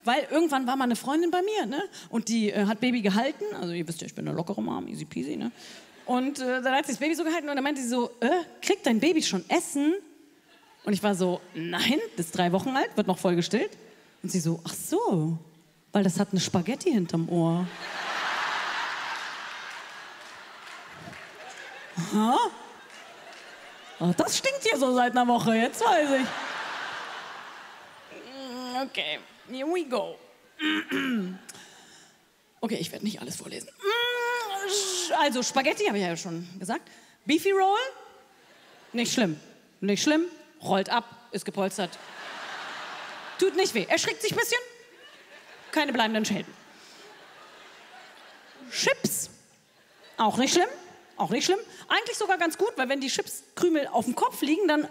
Weil irgendwann war mal eine Freundin bei mir, ne? Und die hat Baby gehalten. Also ihr wisst ja, ich bin eine lockere Mom, easy peasy, ne? Und dann hat sie das Baby so gehalten und dann meinte sie so, kriegt dein Baby schon Essen? Und ich war so, nein, das ist 3 Wochen alt, wird noch voll gestillt. Und sie so, ach so, weil das hat eine Spaghetti hinterm Ohr. Aha. Oh, das stinkt hier so seit einer Woche, jetzt weiß ich. Okay, here we go. Okay, ich werde nicht alles vorlesen. Also, Spaghetti, habe ich ja schon gesagt. Beefy Roll, nicht schlimm. Nicht schlimm, rollt ab, ist gepolstert. Tut nicht weh, erschrickt sich ein bisschen. Keine bleibenden Schäden. Chips, auch nicht schlimm. Auch nicht schlimm. Eigentlich sogar ganz gut, weil wenn die Chipskrümel auf dem Kopf liegen, dann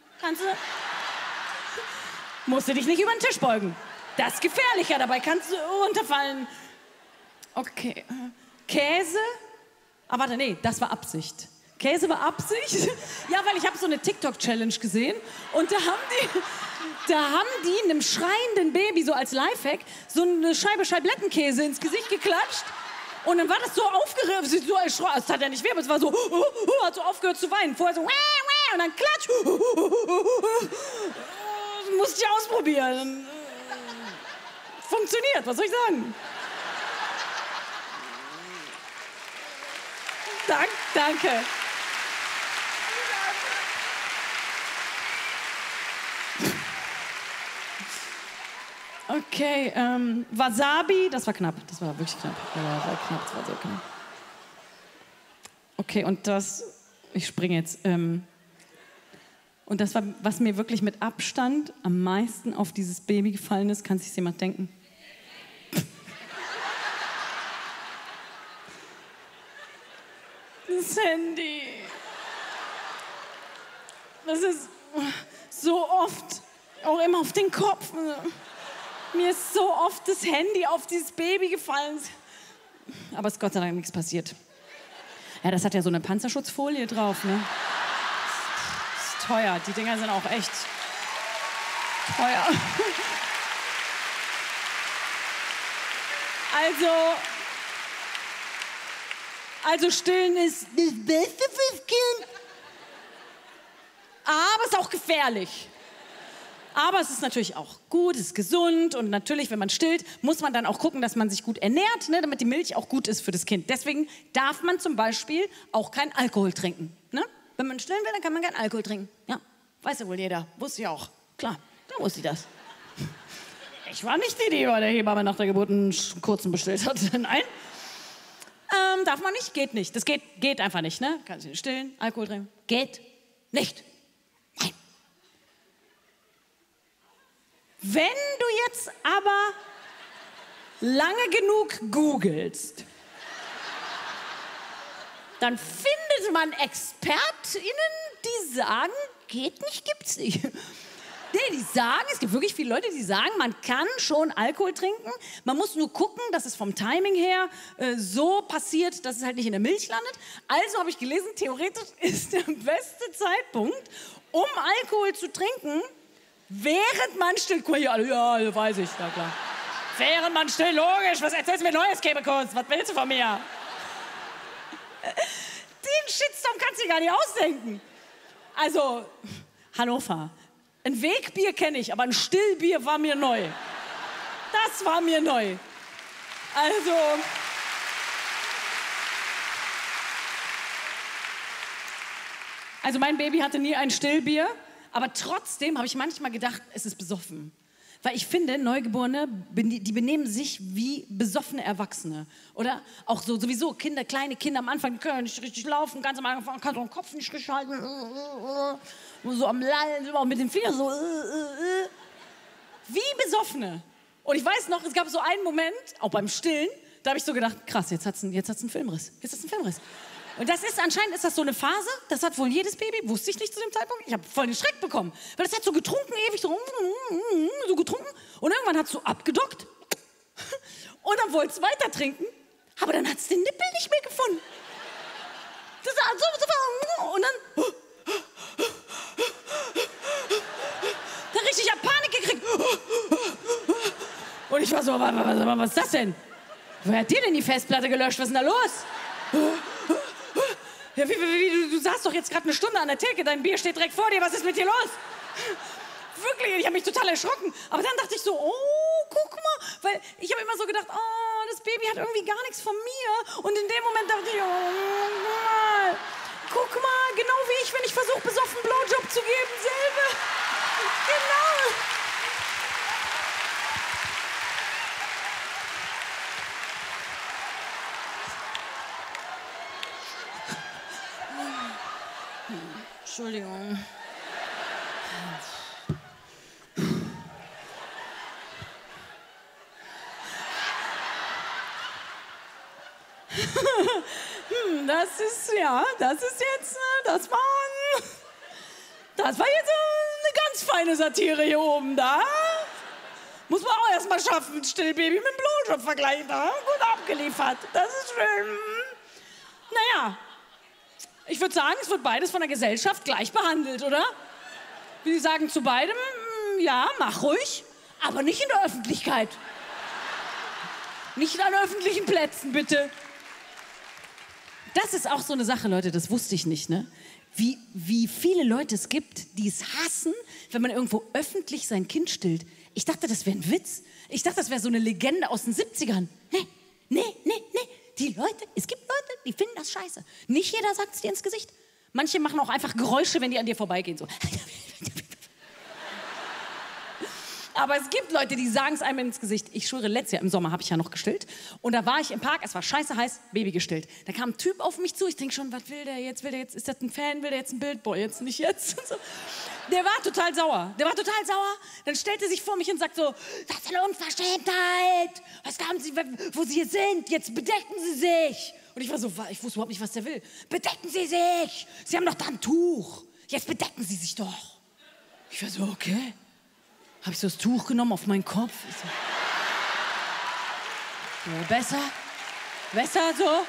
musst du dich nicht über den Tisch beugen. Das ist gefährlicher, dabei kannst du runterfallen. Okay. Käse? Ah, warte, nee, das war Absicht. Käse war Absicht? Ja, weil ich habe so eine TikTok-Challenge gesehen und da haben die einem schreienden Baby so als Lifehack so eine Scheibe Scheiblettenkäse ins Gesicht geklatscht. Und dann war das so aufgeregt, so erschrocken. Es tat ja nicht weh, aber es war so, hat so aufgehört zu weinen. Vorher so, und dann klatsch. Das musste ich ausprobieren. Funktioniert, was soll ich sagen? Danke. Okay, Wasabi, das war knapp. Das war wirklich knapp. Das war sehr knapp. Okay, und ich springe jetzt. Und das war, was mir wirklich mit Abstand am meisten auf dieses Baby gefallen ist, kann sich jemand denken? Das Handy. Das ist so oft, auch immer auf den Kopf. Mir ist so oft das Handy auf dieses Baby gefallen. Aber es ist Gott sei Dank nichts passiert. Ja, das hat ja so eine Panzerschutzfolie drauf, ne? Das ist teuer. Die Dinger sind auch echt teuer. Also stillen ist das Beste fürs Kind. Aber es ist auch gefährlich. Aber es ist natürlich auch gut, es ist gesund und natürlich, wenn man stillt, muss man dann auch gucken, dass man sich gut ernährt, ne, damit die Milch auch gut ist für das Kind. Deswegen darf man zum Beispiel auch keinen Alkohol trinken. Ne? Wenn man stillen will, dann kann man keinen Alkohol trinken. Ja, weiß ja wohl jeder. Wusste ich auch. Klar, da wusste ich das. Ich war nicht die bei der Hebamme nach der Geburt einen kurzen bestellt hat. Nein. Darf man nicht? Geht nicht. Das geht einfach nicht. Ne? Kannst du nicht stillen, Alkohol trinken? Geht nicht. Nein. Wenn du jetzt aber lange genug googelst, dann findet man ExpertInnen, die sagen, geht nicht, gibt's nicht. Nee, die sagen, es gibt wirklich viele Leute, die sagen, man kann schon Alkohol trinken. Man muss nur gucken, dass es vom Timing her so passiert, dass es halt nicht in der Milch landet. Also habe ich gelesen, theoretisch ist der beste Zeitpunkt, um Alkohol zu trinken, während man stillt. Guck mal hier alle, ja, weiß ich, na klar. Während man stillt, logisch, was erzählst du mir Neues, Kebekunst? Was willst du von mir? Den Shitstorm kannst du dir gar nicht ausdenken. Also, Hannover. Ein Wegbier kenne ich, aber ein Stillbier war mir neu. Das war mir neu. Also mein Baby hatte nie ein Stillbier, aber trotzdem habe ich manchmal gedacht, es ist besoffen. Weil ich finde, Neugeborene, die benehmen sich wie besoffene Erwachsene. Oder auch so, sowieso Kinder, kleine Kinder am Anfang, die können nicht richtig laufen, ganz am Anfang kann so den Kopf nicht richtig halten. So am Lallen, so mit den Fingern so. Wie Besoffene. Und ich weiß noch, es gab so einen Moment, auch beim Stillen, da habe ich so gedacht, krass, jetzt hat's einen Filmriss. Und anscheinend ist das so eine Phase, das hat wohl jedes Baby, wusste ich nicht zu dem Zeitpunkt. Ich habe voll den Schreck bekommen, weil das hat so getrunken, ewig so getrunken. Und irgendwann hat es so abgedockt. Und dann wollte es weiter trinken, aber dann hat es den Nippel nicht mehr gefunden. Das war so, und dann richtig, ich hab Panik gekriegt. Und ich war so, was ist das denn? Wer hat dir denn die Festplatte gelöscht? Was ist denn da los? Ja, du saßt doch jetzt gerade eine Stunde an der Theke, dein Bier steht direkt vor dir, was ist mit dir los? Wirklich, ich habe mich total erschrocken. Aber dann dachte ich so, oh, guck mal. Weil ich habe immer so gedacht, oh, das Baby hat irgendwie gar nichts von mir. Und in dem Moment dachte ich, oh, guck mal, genau wie ich, wenn ich versuche, besoffen Blowjob zu geben, selber. Genau. Entschuldigung. Das ist jetzt, das war jetzt eine ganz feine Satire hier oben, da. Muss man auch erst mal schaffen, Stillbaby mit dem Blowjob vergleichen, da. Gut abgeliefert, das ist schön. Naja, ich würde sagen, es wird beides von der Gesellschaft gleich behandelt, oder? Wie Sie sagen zu beidem, ja, mach ruhig, aber nicht in der Öffentlichkeit. Nicht an öffentlichen Plätzen, bitte. Das ist auch so eine Sache, Leute, das wusste ich nicht, ne? Wie viele Leute es gibt, die es hassen, wenn man irgendwo öffentlich sein Kind stillt. Ich dachte, das wäre ein Witz. Ich dachte, das wäre so eine Legende aus den 70ern. Nee. Es gibt Leute, die finden das scheiße. Nicht jeder sagt es dir ins Gesicht. Manche machen auch einfach Geräusche, wenn die an dir vorbeigehen. So. Aber es gibt Leute, die sagen es einem ins Gesicht. Ich schwöre, letztes Jahr im Sommer habe ich ja noch gestillt. Und da war ich im Park, es war scheiße heiß, Baby gestillt. Da kam ein Typ auf mich zu, ich denke schon, was will der jetzt? Ist das ein Fan? Will der jetzt ein Bild? Boah, jetzt nicht jetzt. So. Der war total sauer. Dann stellte er sich vor mich und sagt so, das ist eine Unverschämtheit. Was haben Sie, wo Sie hier sind? Jetzt bedecken Sie sich. Und ich war so, ich wusste überhaupt nicht, was der will. Bedecken Sie sich. Sie haben doch da ein Tuch. Jetzt bedecken Sie sich doch. Ich war so, okay. Habe ich so das Tuch genommen auf meinen Kopf. Ich so, besser so.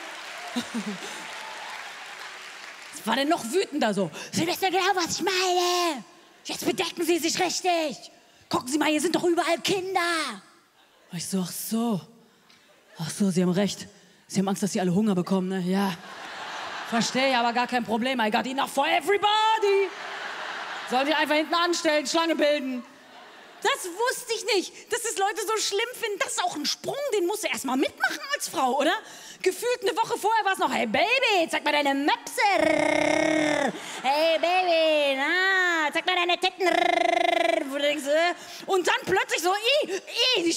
Was war denn noch wütender so? Sie wissen genau, was ich meine. Jetzt bedecken Sie sich richtig. Gucken Sie mal, hier sind doch überall Kinder. Und ich so, ach so, Sie haben recht. Sie haben Angst, dass Sie alle Hunger bekommen, ne? Ja. Verstehe, aber gar kein Problem. I got enough for everybody. Sollen Sie einfach hinten anstellen, Schlange bilden. Das wusste ich nicht, dass es Leute so schlimm finden. Das ist auch ein Sprung, den musst du erst mal mitmachen als Frau, oder? Gefühlt eine Woche vorher war es noch, hey Baby, zeig mal deine Möpse. Hey Baby, na, zeig mal deine Titten. Wo du denkst, und dann plötzlich so, die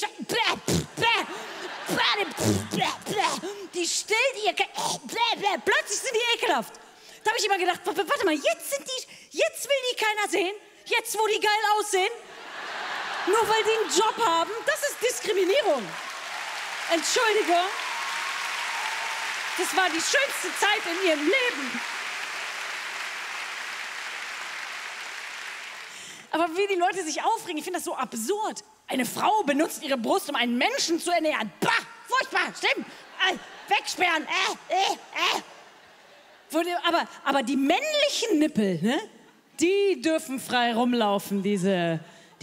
stillt ihr, plötzlich sind die ekelhaft. Da habe ich immer gedacht, warte mal, jetzt will die keiner sehen, jetzt wo die geil aussehen. Nur weil die einen Job haben, das ist Diskriminierung. Entschuldigung. Das war die schönste Zeit in ihrem Leben. Aber wie die Leute sich aufregen, ich finde das so absurd. Eine Frau benutzt ihre Brust, um einen Menschen zu ernähren. Bah, furchtbar, stimmt. Wegsperren. Aber die männlichen Nippel, ne? Die dürfen frei rumlaufen, diese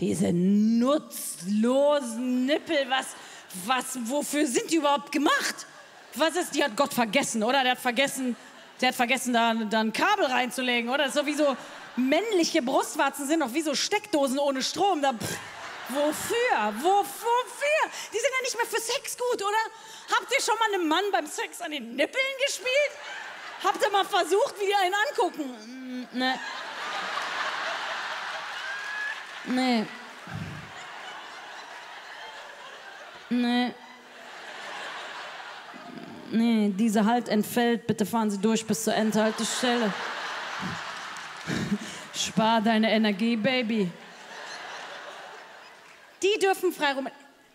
nutzlosen Nippel, wofür sind die überhaupt gemacht? Die hat Gott vergessen, oder? Der hat vergessen, da ein Kabel reinzulegen, oder? Das ist sowieso, männliche Brustwarzen sind doch wie so Steckdosen ohne Strom. Wofür? Die sind ja nicht mehr für Sex gut, oder? Habt ihr schon mal einem Mann beim Sex an den Nippeln gespielt? Habt ihr mal versucht, wie die einen angucken? Ne. Nee, diese Halt entfällt. Bitte fahren Sie durch bis zur Endhaltestelle. Spar deine Energie, Baby. Die dürfen frei rum.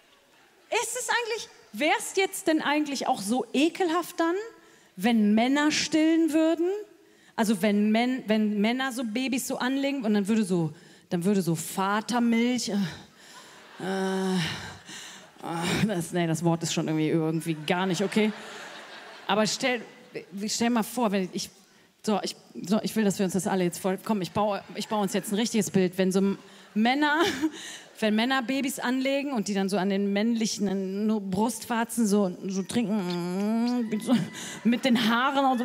Wär's jetzt denn eigentlich auch so ekelhaft dann, wenn Männer stillen würden? Also wenn Männer so Babys so anlegen und dann würde so Vatermilch. Das Wort ist schon irgendwie gar nicht okay. Aber stell mal vor, ich will, dass wir uns das alle jetzt komm, ich baue uns jetzt ein richtiges Bild, wenn so Männer, wenn Männer Babys anlegen und die dann so an den männlichen Brustwarzen so trinken, mit den Haaren und so.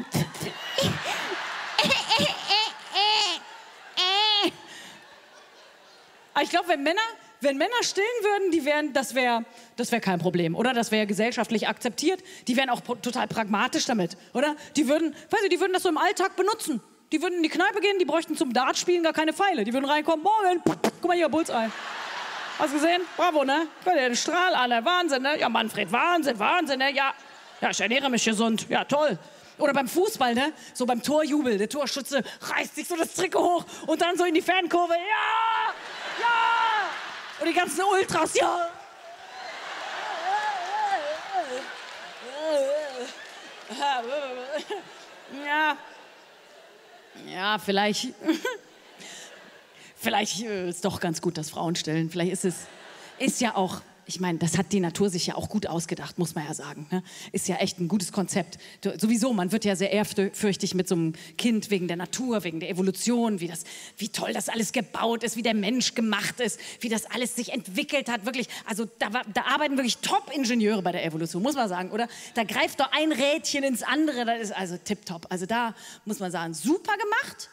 Aber ich glaube, wenn Männer stillen würden, das wäre kein Problem, oder? Das wäre gesellschaftlich akzeptiert. Die wären auch total pragmatisch damit, oder? Die würden das so im Alltag benutzen. Die würden in die Kneipe gehen, die bräuchten zum Dartspielen gar keine Pfeile. Die würden reinkommen, morgen, guck mal hier, Bullseye. Hast du gesehen? Bravo, ne? Guck dir den Strahl an, Wahnsinn, ne? Ja, Manfred, Wahnsinn, ne? Ja, ich ernähre mich gesund. Ja, toll. Oder beim Fußball, ne? So beim Torjubel, der Torschütze reißt sich so das Trikot hoch und dann so in die Fankurve, ja! Und die ganzen Ultras, ja! Ja, vielleicht ist doch ganz gut, dass Frauen stillen. Vielleicht ist ja auch, ich meine, das hat die Natur sich ja auch gut ausgedacht, muss man ja sagen. Ne? Ist ja echt ein gutes Konzept. Sowieso, man wird ja sehr ehrfürchtig mit so einem Kind wegen der Natur, wegen der Evolution, wie toll das alles gebaut ist, wie der Mensch gemacht ist, wie das alles sich entwickelt hat. Wirklich, also da arbeiten wirklich Top-Ingenieure bei der Evolution, muss man sagen, oder? Da greift doch ein Rädchen ins andere, das ist also tipptopp. Also da muss man sagen, super gemacht.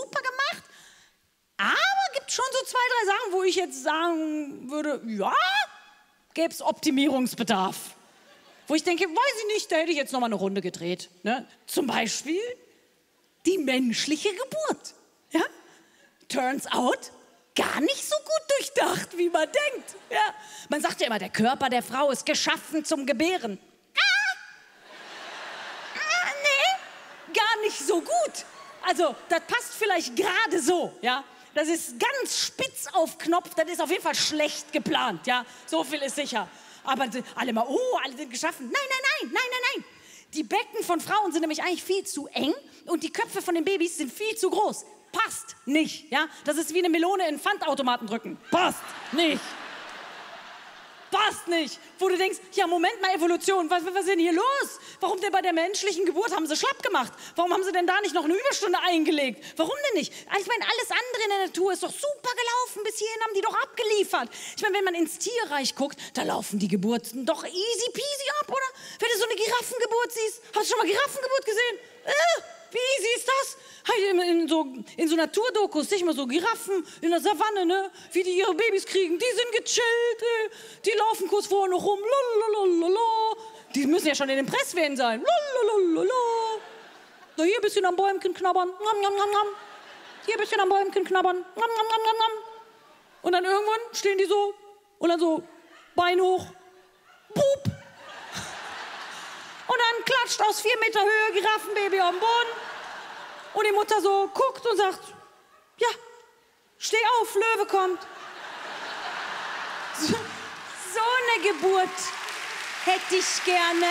Aber gibt schon so 2, 3 Sachen, wo ich jetzt sagen würde, ja, gäbe es Optimierungsbedarf. Wo ich denke, weiß ich nicht, da hätte ich jetzt noch mal eine Runde gedreht. Ne? Zum Beispiel die menschliche Geburt. Ja? Turns out, gar nicht so gut durchdacht, wie man denkt. Ja? Man sagt ja immer, der Körper der Frau ist geschaffen zum Gebären. Nee, gar nicht so gut. Also, das passt vielleicht gerade so, ja. Das ist ganz spitz auf Knopf, das ist auf jeden Fall schlecht geplant, ja. So viel ist sicher. Aber alle mal, alle sind geschaffen. Nein. Die Becken von Frauen sind nämlich eigentlich viel zu eng und die Köpfe von den Babys sind viel zu groß. Passt nicht, ja. Das ist wie eine Melone in einen Pfandautomaten drücken. Passt nicht. Wo du denkst, ja, Moment mal, Evolution, was ist denn hier los? Warum denn bei der menschlichen Geburt haben sie schlapp gemacht? Warum haben sie denn da nicht noch eine Überstunde eingelegt? Warum denn nicht? Also ich meine, alles andere in der Natur ist doch super gelaufen. Bis hierhin haben die doch abgeliefert. Ich meine, wenn man ins Tierreich guckt, da laufen die Geburten doch easy peasy ab, oder? Wenn du so eine Giraffengeburt siehst, hast du schon mal Giraffengeburt gesehen? Wie easy ist das? In so Naturdokus sehe ich mal so Giraffen in der Savanne, ne? Wie die ihre Babys kriegen. Die sind gechillt, die laufen kurz vorher noch rum. Lalalala. Die müssen ja schon in den Presswehen sein. Lalalala. So, hier ein bisschen am Bäumchen knabbern. Nom, nom, nom, nom. Hier ein bisschen am Bäumchen knabbern. Nom, nom, nom, nom, nom. Und dann irgendwann stehen die so und dann so Bein hoch. Pup. Und dann klatscht aus 4 Meter Höhe Giraffenbaby am Boden. Und die Mutter so guckt und sagt, ja, steh auf, Löwe kommt. So eine Geburt hätte ich gerne.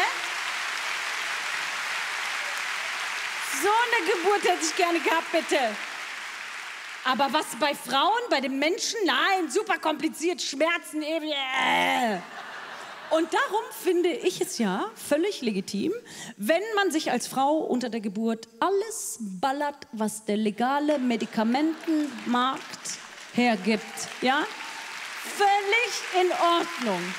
So eine Geburt hätte ich gerne gehabt, bitte. Aber was bei Frauen, bei den Menschen, nein, super kompliziert, Schmerzen, ewig. Und darum finde ich es ja völlig legitim, wenn man sich als Frau unter der Geburt alles ballert, was der legale Medikamentenmarkt hergibt. Ja? Völlig in Ordnung.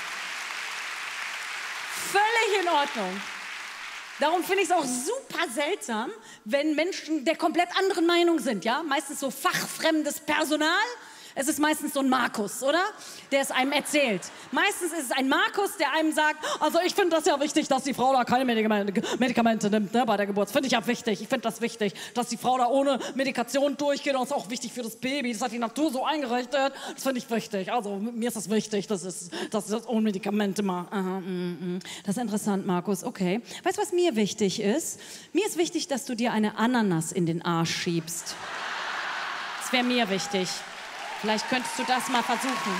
Völlig in Ordnung. Darum finde ich es auch super seltsam, wenn Menschen der komplett anderen Meinung sind. Ja? Meistens so fachfremdes Personal. Es ist meistens so ein Markus, oder? Der es einem erzählt. Meistens ist es ein Markus, der einem sagt, also ich finde das ja wichtig, dass die Frau da keine Medikamente nimmt, ne, bei der Geburt. Das finde ich ja wichtig. Ich finde das wichtig, dass die Frau da ohne Medikation durchgeht. Und das ist auch wichtig für das Baby. Das hat die Natur so eingerichtet. Das finde ich wichtig. Also mir ist das wichtig, dass das ohne Medikamente macht. Das ist interessant, Markus. Okay. Weißt du, was mir wichtig ist? Mir ist wichtig, dass du dir eine Ananas in den Arsch schiebst. Das wäre mir wichtig. Vielleicht könntest du das mal versuchen.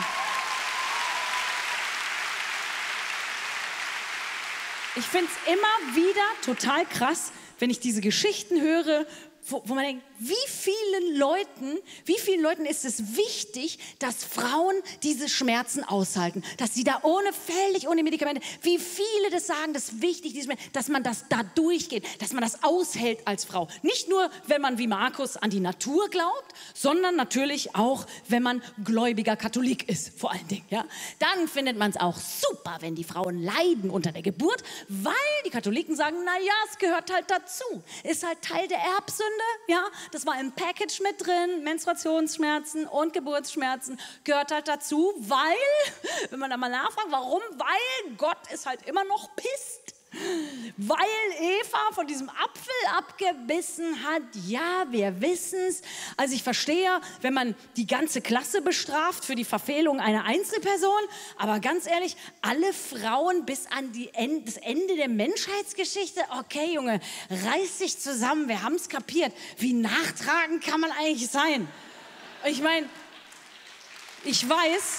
Ich finde es immer wieder total krass, wenn ich diese Geschichten höre, wo man denkt, wie vielen Leuten ist es wichtig, dass Frauen diese Schmerzen aushalten, dass sie da völlig ohne Medikamente, wie viele das sagen, das ist wichtig, dass man das da durchgeht, dass man das aushält als Frau. Nicht nur, wenn man wie Markus an die Natur glaubt, sondern natürlich auch, wenn man gläubiger Katholik ist, vor allen Dingen. Ja? Dann findet man es auch super, wenn die Frauen leiden unter der Geburt, weil die Katholiken sagen, naja, es gehört halt dazu. Ist halt Teil der Erbsünde, ja. Das war im Package mit drin, Menstruationsschmerzen und Geburtsschmerzen gehört halt dazu, weil, wenn man da mal nachfragt, warum? Weil Gott ist halt immer noch pisst. Weil Eva von diesem Apfel abgebissen hat. Ja, wir wissen's. Also ich verstehe, wenn man die ganze Klasse bestraft für die Verfehlung einer Einzelperson, aber ganz ehrlich, alle Frauen bis an das Ende der Menschheitsgeschichte, okay, Junge, reiß dich zusammen, wir haben's kapiert. Wie nachtragend kann man eigentlich sein? Ich meine, ich weiß,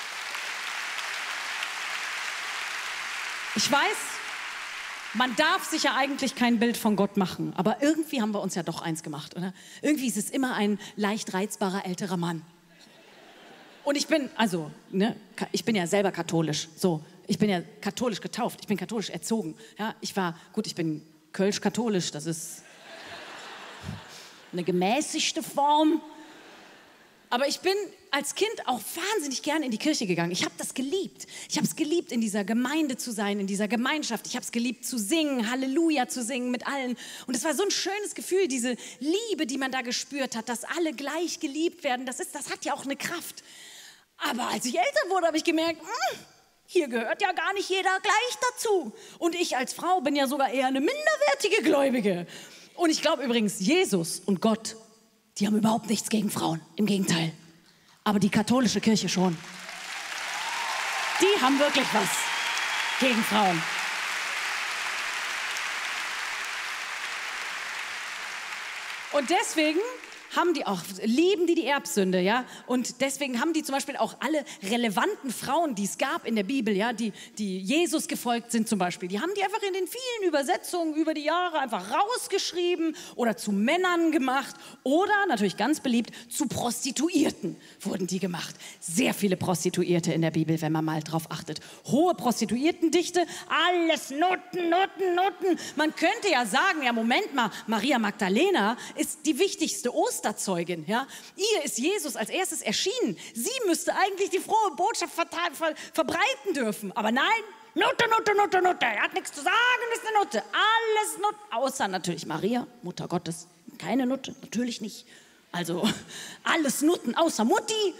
man darf sich ja eigentlich kein Bild von Gott machen, aber irgendwie haben wir uns ja doch eins gemacht, oder? Irgendwie ist es immer ein leicht reizbarer älterer Mann. Und ich bin ja selber katholisch, so. Ich bin ja katholisch getauft, ich bin katholisch erzogen. Ja, ich bin kölsch-katholisch, das ist eine gemäßigte Form. Aber ich bin als Kind auch wahnsinnig gern in die Kirche gegangen. Ich habe das geliebt. Ich habe es geliebt, in dieser Gemeinde zu sein, in dieser Gemeinschaft. Ich habe es geliebt, zu singen, Halleluja zu singen mit allen. Und es war so ein schönes Gefühl, diese Liebe, die man da gespürt hat, dass alle gleich geliebt werden. Das hat ja auch eine Kraft. Aber als ich älter wurde, habe ich gemerkt, hier gehört ja gar nicht jeder gleich dazu. Und ich als Frau bin ja sogar eher eine minderwertige Gläubige. Und ich glaube übrigens, Jesus und Gott, die haben überhaupt nichts gegen Frauen, im Gegenteil. Aber die katholische Kirche schon. Die haben wirklich was gegen Frauen. Und deswegen lieben die Erbsünde, ja. Und deswegen haben die zum Beispiel auch alle relevanten Frauen, die es gab in der Bibel, ja, die Jesus gefolgt sind zum Beispiel, die haben die einfach in den vielen Übersetzungen über die Jahre einfach rausgeschrieben oder zu Männern gemacht oder, natürlich ganz beliebt, zu Prostituierten wurden die gemacht. Sehr viele Prostituierte in der Bibel, wenn man mal drauf achtet. Hohe Prostituiertendichte, alles Nutten, Nutten, Nutten. Man könnte ja sagen, ja Moment mal, Maria Magdalena ist die wichtigste Osterzeugin, ja. Ihr ist Jesus als erstes erschienen. Sie müsste eigentlich die frohe Botschaft verbreiten dürfen. Aber nein, Nutte, Nutte, Nutte, Nutte. Er hat nichts zu sagen, ist eine Nutte. Alles Nutte. Außer natürlich Maria, Mutter Gottes. Keine Nutte, natürlich nicht. Also alles Nutten, außer Mutti.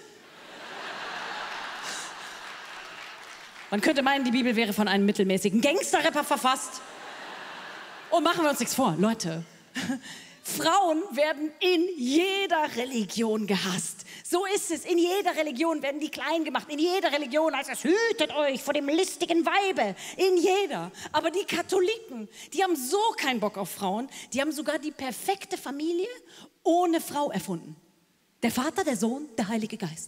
Man könnte meinen, die Bibel wäre von einem mittelmäßigen Gangsterrapper verfasst. Und machen wir uns nichts vor, Leute. Frauen werden in jeder Religion gehasst. So ist es. In jeder Religion werden die klein gemacht. In jeder Religion heißt es, hütet euch vor dem listigen Weibe. In jeder. Aber die Katholiken, die haben so keinen Bock auf Frauen. Die haben sogar die perfekte Familie ohne Frau erfunden. Der Vater, der Sohn, der Heilige Geist.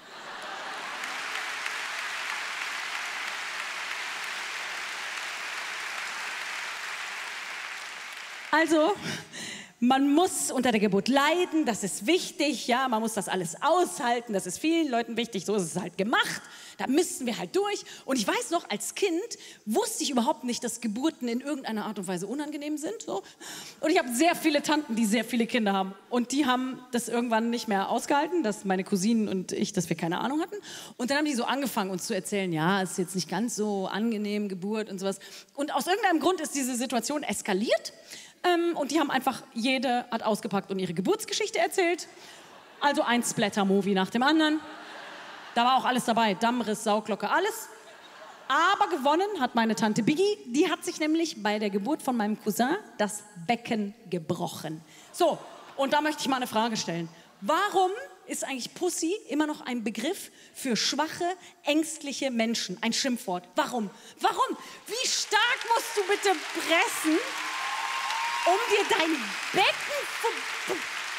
Also, man muss unter der Geburt leiden, das ist wichtig, ja, man muss das alles aushalten, das ist vielen Leuten wichtig, so ist es halt gemacht, da müssen wir halt durch. Und ich weiß noch, als Kind wusste ich überhaupt nicht, dass Geburten in irgendeiner Art und Weise unangenehm sind. So. Und ich habe sehr viele Tanten, die sehr viele Kinder haben. Und die haben das irgendwann nicht mehr ausgehalten, dass meine Cousinen und ich, dass wir keine Ahnung hatten. Und dann haben die so angefangen, uns zu erzählen, ja, es ist jetzt nicht ganz so angenehm, Geburt und sowas. Und aus irgendeinem Grund ist diese Situation eskaliert. Und die haben einfach, jede hat ausgepackt und ihre Geburtsgeschichte erzählt. Also ein Splatter-Movie nach dem anderen. Da war auch alles dabei, Dammriss, Sauglocke, alles. Aber gewonnen hat meine Tante Biggie. Die hat sich nämlich bei der Geburt von meinem Cousin das Becken gebrochen. So, und da möchte ich mal eine Frage stellen. Warum ist eigentlich Pussy immer noch ein Begriff für schwache, ängstliche Menschen? Ein Schimpfwort. Warum? Warum? Wie stark musst du bitte pressen, um dir dein Becken...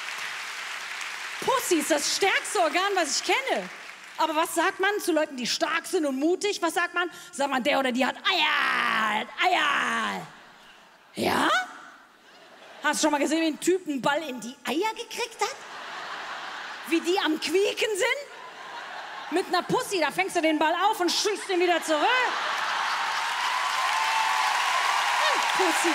Pussy ist das stärkste Organ, was ich kenne. Aber was sagt man zu Leuten, die stark sind und mutig? Was sagt man? Sagt man, der oder die hat Eier, Eier. Ja? Hast du schon mal gesehen, wie ein Typ einen Ball in die Eier gekriegt hat? Wie die am Quieken sind? Mit einer Pussy, da fängst du den Ball auf und schießt ihn wieder zurück. Pussy.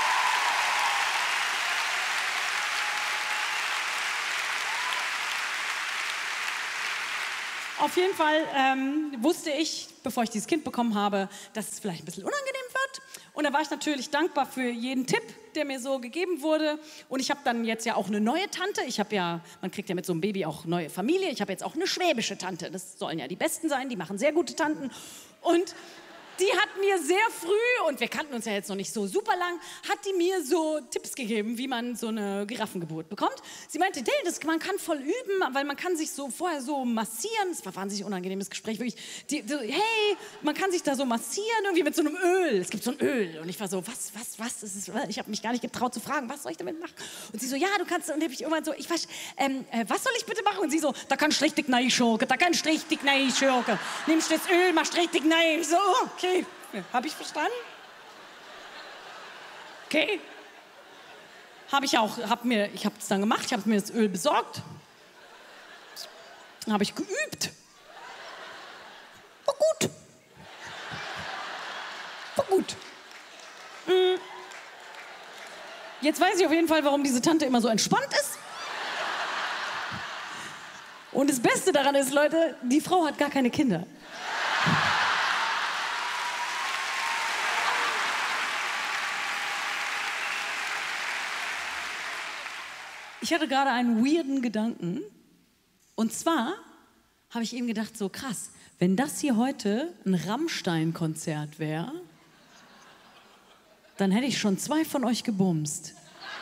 Auf jeden Fall wusste ich, bevor ich dieses Kind bekommen habe, dass es vielleicht ein bisschen unangenehm wird. Und da war ich natürlich dankbar für jeden Tipp, der mir so gegeben wurde. Und ich habe dann jetzt ja auch eine neue Tante. Man kriegt ja mit so einem Baby auch neue Familie. Ich habe jetzt auch eine schwäbische Tante. Das sollen ja die Besten sein, die machen sehr gute Tanten. Und die hat mir sehr früh, und wir kannten uns ja jetzt noch nicht so super lang, hat die mir so Tipps gegeben, wie man so eine Giraffengeburt bekommt. Sie meinte, man kann voll üben, weil man kann sich so vorher so massieren. Das war ein wahnsinnig unangenehmes Gespräch, wirklich. Hey, man kann sich da so massieren, irgendwie mit so einem Öl. Es gibt so ein Öl. Und ich war so, was? Ich habe mich gar nicht getraut zu fragen, was soll ich damit machen? Und sie so, ja, du kannst, und dann habe ich irgendwann so, was soll ich bitte machen? Und sie so, da kannst du richtig reinschurken, Nimmst das Öl, machst richtig rein. Ich so, okay. Habe ich verstanden? Okay. Ich habe es dann gemacht, ich habe mir das Öl besorgt. Dann habe ich geübt. War gut. Jetzt weiß ich auf jeden Fall, warum diese Tante immer so entspannt ist. Und das Beste daran ist, Leute, die Frau hat gar keine Kinder. Ich hatte gerade einen weirden Gedanken. Und zwar habe ich eben gedacht, so krass, wenn das hier heute ein Rammstein-Konzert wäre, dann hätte ich schon 2 von euch gebumst.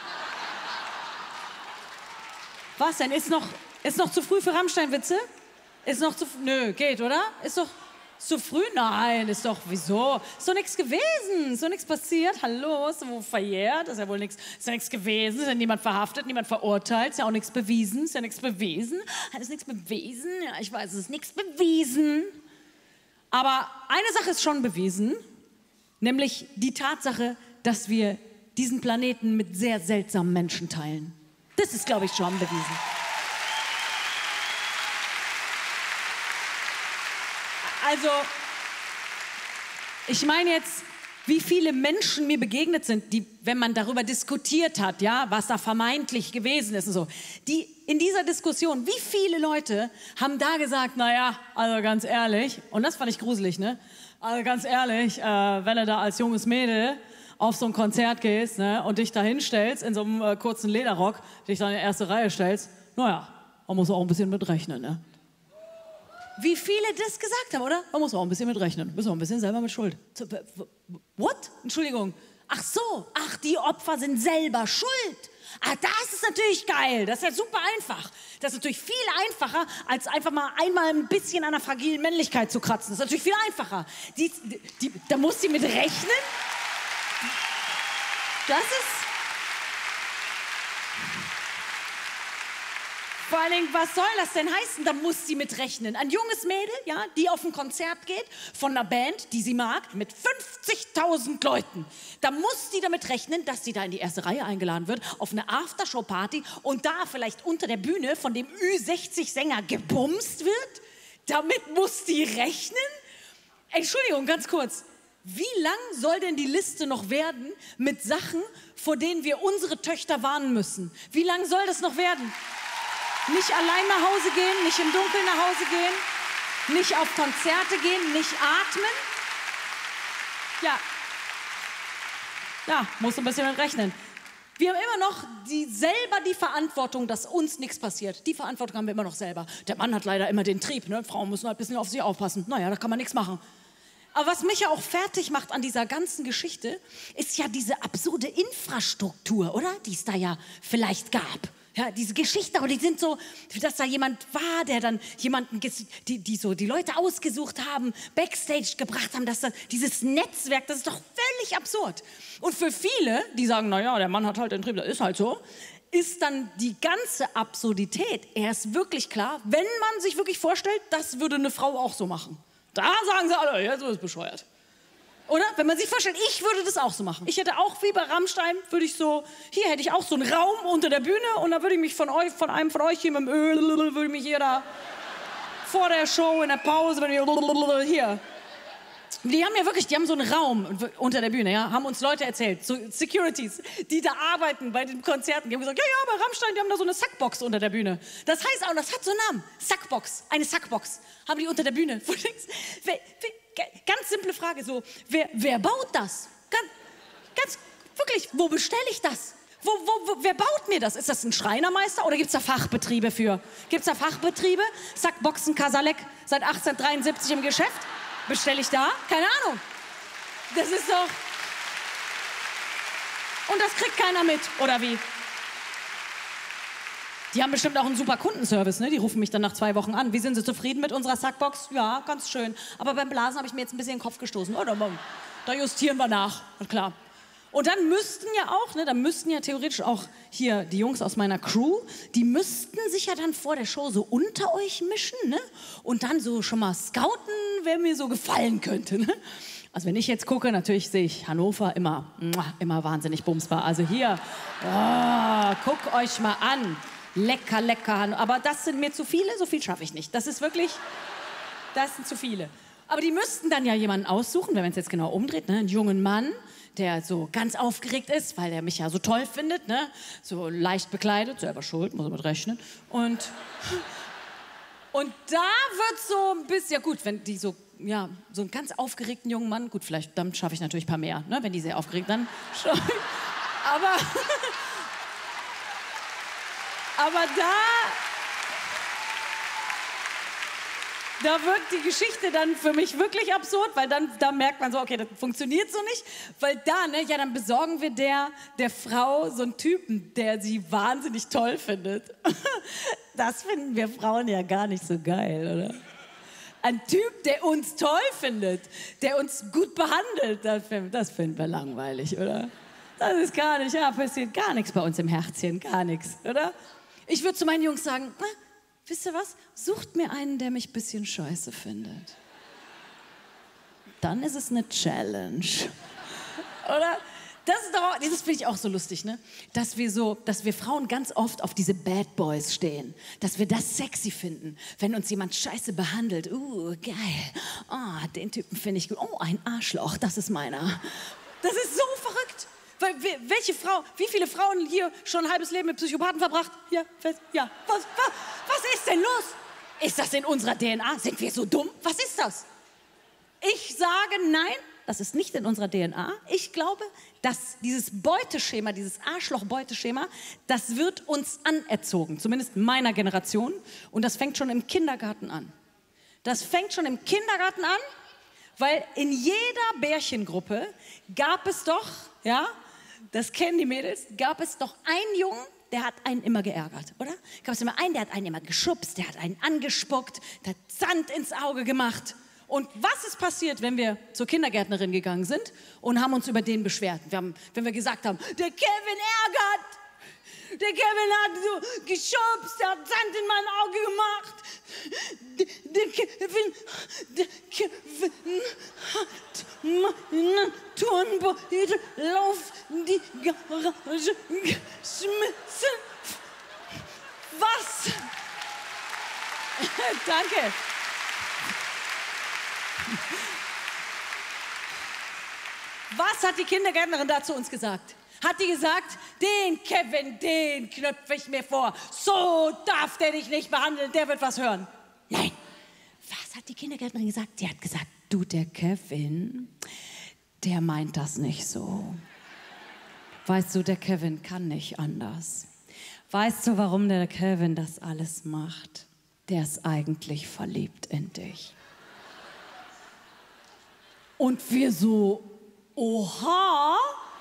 Was denn? Ist noch zu früh für Rammstein-Witze? Nö, geht, oder? Ist doch zu früh? Nein, ist doch, wieso? Ist doch nichts gewesen, ist doch nichts passiert. Hallo, ist doch wohl verjährt, ist ja wohl nichts, ist ja nichts gewesen, ist ja niemand verhaftet, niemand verurteilt, ist ja auch nichts bewiesen, ist ja nichts bewiesen. Ist nichts bewiesen? Ja, ich weiß, es ist nichts bewiesen. Aber eine Sache ist schon bewiesen, nämlich die Tatsache, dass wir diesen Planeten mit sehr seltsamen Menschen teilen. Das ist, glaube ich, schon bewiesen. Also, ich meine jetzt, wie viele Menschen mir begegnet sind, wenn man darüber diskutiert hat, ja, was da vermeintlich gewesen ist und so, die in dieser Diskussion, wie viele Leute haben da gesagt, naja, also ganz ehrlich, und das fand ich gruselig, ne? Also ganz ehrlich, wenn du da als junges Mädel auf so ein Konzert gehst, ne, und dich da hinstellst, in so einem kurzen Lederrock, dich da in die erste Reihe stellst, naja, man muss auch ein bisschen mit rechnen, ne? Wie viele das gesagt haben, oder? Man muss auch ein bisschen mit rechnen. Bist auch ein bisschen selber mit Schuld. What? Entschuldigung. Ach so. Ach, die Opfer sind selber schuld. Ah, das ist natürlich geil. Das ist ja super einfach. Das ist natürlich viel einfacher, als einfach mal einmal ein bisschen an der fragilen Männlichkeit zu kratzen. Das ist natürlich viel einfacher. Da muss sie mit rechnen. Das ist... Vor allen Dingen, was soll das denn heißen? Da muss sie mit rechnen. Ein junges Mädel, ja, die auf ein Konzert geht von einer Band, die sie mag, mit 50.000 Leuten. Da muss sie damit rechnen, dass sie da in die erste Reihe eingeladen wird, auf eine Aftershow-Party und da vielleicht unter der Bühne von dem Ü60-Sänger gebumst wird. Damit muss die rechnen? Entschuldigung, ganz kurz. Wie lang soll denn die Liste noch werden mit Sachen, vor denen wir unsere Töchter warnen müssen? Wie lang soll das noch werden? Nicht allein nach Hause gehen, nicht im Dunkeln nach Hause gehen, nicht auf Konzerte gehen, nicht atmen. Ja, muss ein bisschen mit rechnen. Wir haben immer noch selber die Verantwortung, dass uns nichts passiert. Die Verantwortung haben wir immer noch selber. Der Mann hat leider immer den Trieb, ne? Frauen müssen halt ein bisschen auf sich aufpassen. Naja, da kann man nichts machen. Aber was mich ja auch fertig macht an dieser ganzen Geschichte, ist ja diese absurde Infrastruktur, oder? Die es da ja vielleicht gab. Ja, diese Geschichte, aber die sind so, dass da jemand war, der dann jemanden, die Leute ausgesucht haben, Backstage gebracht haben, dieses Netzwerk, das ist doch völlig absurd. Und für viele, die sagen, naja, der Mann hat halt den Trieb, das ist halt so, ist dann die ganze Absurdität erst wirklich klar, wenn man sich wirklich vorstellt, das würde eine Frau auch so machen. Da sagen sie alle, jetzt ist es bescheuert. Oder? Wenn man sich vorstellt, ich würde das auch so machen. Ich hätte auch wie bei Rammstein, hier hätte ich auch so einen Raum unter der Bühne und da würde ich mich von einem von euch hier mit dem Öl, würde ich mich hier da vor der Show, in der Pause, hier. Die haben so einen Raum unter der Bühne, ja, haben uns Leute erzählt, so Securities, die da arbeiten bei den Konzerten, die haben gesagt, ja, bei Rammstein, die haben da so eine Sackbox unter der Bühne. Das heißt auch, das hat so einen Namen, Sackbox, eine Sackbox, haben die unter der Bühne. Ganz simple Frage, so, wer baut das? Ganz wirklich, wo bestelle ich das? Wer baut mir das? Ist das ein Schreinermeister oder gibt es da Fachbetriebe für? Gibt es da Fachbetriebe? Sackboxen Kasalek seit 1873 im Geschäft? Bestelle ich da? Keine Ahnung. Das ist doch... Und das kriegt keiner mit, oder wie? Die haben bestimmt auch einen super Kundenservice, ne? Die rufen mich dann nach 2 Wochen an. Wie sind Sie zufrieden mit unserer Sackbox? Ja, ganz schön. Aber beim Blasen habe ich mir jetzt ein bisschen in den Kopf gestoßen. Oh, da justieren wir nach. Na klar. Und dann müssten ja theoretisch auch hier die Jungs aus meiner Crew, die müssten sich ja dann vor der Show so unter euch mischen, ne? Und dann so schon mal scouten, wer mir so gefallen könnte, ne? Also wenn ich jetzt gucke, natürlich sehe ich Hannover immer wahnsinnig bumsbar. Also hier, guck euch mal an. Lecker, lecker. Aber das sind mir zu viele, so viel schaffe ich nicht. Das sind zu viele. Aber die müssten dann ja jemanden aussuchen, wenn man es jetzt genau umdreht, ne? Einen jungen Mann, der so ganz aufgeregt ist, weil er mich ja so toll findet, ne? So leicht bekleidet, selber schuld, muss er mit rechnen. Und da wird so ein bisschen, ja gut, wenn die so einen ganz aufgeregten jungen Mann, gut, vielleicht, dann schaffe ich natürlich ein paar mehr, ne? Wenn die sehr aufgeregt, dann schon. Aber da wird die Geschichte dann für mich wirklich absurd, weil da merkt man so, okay, das funktioniert so nicht. Weil dann besorgen wir der Frau so einen Typen, der sie wahnsinnig toll findet. Das finden wir Frauen ja gar nicht so geil, oder? Ein Typ, der uns toll findet, der uns gut behandelt, das finden wir langweilig, oder? Das ist gar nicht, passiert gar nichts bei uns im Herzchen, gar nichts, oder? Ich würde zu meinen Jungs sagen, wisst ihr was? Sucht mir einen, der mich ein bisschen scheiße findet. Dann ist es eine Challenge. Oder? Das finde ich auch so lustig, ne? Dass wir Frauen ganz oft auf diese Bad Boys stehen. Dass wir das sexy finden, wenn uns jemand scheiße behandelt. Geil. Oh, den Typen finde ich gut. Oh, ein Arschloch, das ist meiner. Das ist so verrückt. Weil wie viele Frauen hier schon ein halbes Leben mit Psychopathen verbracht? Ja. Was ist denn los? Ist das in unserer DNA? Sind wir so dumm? Was ist das? Ich sage nein, das ist nicht in unserer DNA. Ich glaube, dass dieses Beuteschema, dieses Arschloch-Beuteschema, das wird uns anerzogen, zumindest meiner Generation. Und das fängt schon im Kindergarten an. Weil in jeder Bärchengruppe gab es doch, ja, das kennen die Mädels, gab es doch einen Jungen, der hat einen immer geärgert, oder? Gab es immer einen, der hat einen immer geschubst, der hat einen angespuckt, der hat Sand ins Auge gemacht. Und was ist passiert, wenn wir zur Kindergärtnerin gegangen sind und haben uns über den beschwert? Wenn wir gesagt haben, der Kevin ärgert, der Kevin hat so geschubst, der hat Sand in mein Auge gemacht. Der Kevin hat meine Turnbeutel auf die Garage geschmissen. Was? Danke. Was hat die Kindergärtnerin da zu uns gesagt? Hat die gesagt, den Kevin, den knöpfe ich mir vor. So darf der dich nicht behandeln, der wird was hören. Nein. Was hat die Kindergärtnerin gesagt? Die hat gesagt, du, der Kevin, der meint das nicht so. Weißt du, der Kevin kann nicht anders. Weißt du, warum der Kevin das alles macht? Der ist eigentlich verliebt in dich. Und wir so, oha,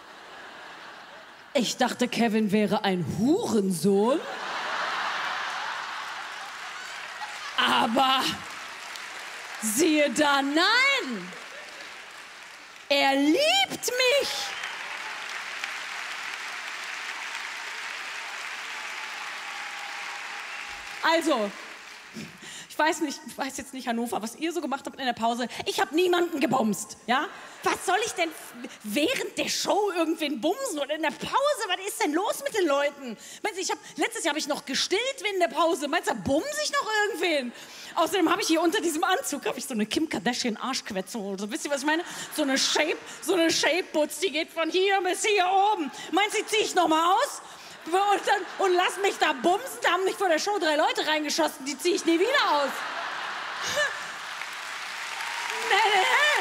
ich dachte, Kevin wäre ein Hurensohn. Aber siehe da, nein, er liebt mich. Also, ich ich weiß jetzt nicht, Hannover, was ihr so gemacht habt in der Pause. Ich habe niemanden gebumst, ja? Was soll ich denn während der Show irgendwen bumsen oder in der Pause? Was ist denn los mit den Leuten? Meinst du, letztes Jahr habe ich noch gestillt in der Pause. Meinst du, da bumse ich noch irgendwen? Außerdem habe ich hier unter diesem Anzug habe ich so eine Kim Kardashian Arschquetze. So, wisst ihr, was ich meine? So eine Shape-Putz, die geht von hier bis hier oben. Meinst du, die ziehe ich noch mal aus? Und lass mich da bumsen. Da haben mich vor der Show 3 Leute reingeschossen. Die ziehe ich nie wieder aus. Nee.